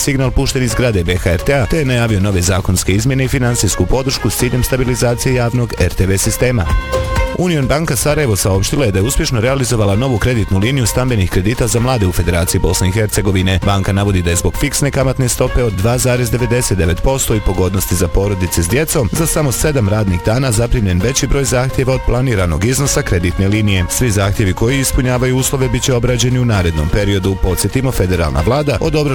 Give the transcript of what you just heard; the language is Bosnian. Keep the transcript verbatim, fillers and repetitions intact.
signal pušten iz zgrade B H R T-a, te je najavio nove zakonske izmjene i financijsku podršku s ciljem stabilizacije javnog R T V sistema. Union banka Sarajevo saopštila je da je uspješno realizovala novu kreditnu liniju stambenih kredita za mlade u Federaciji Bosne i Hercegovine. Banka navodi da je zbog fiksne kamatne stope od dva zarez devedeset devet posto i pogodnosti za porodice s djecom za samo sedam radnih dana zaprimljen veći broj zahtjeva od planiranog iznosa kreditne linije. Svi zahtjevi koji ispunjavaju uslove biće obrađeni u narednom periodu. Podsjetimo, federalna vlada odobrila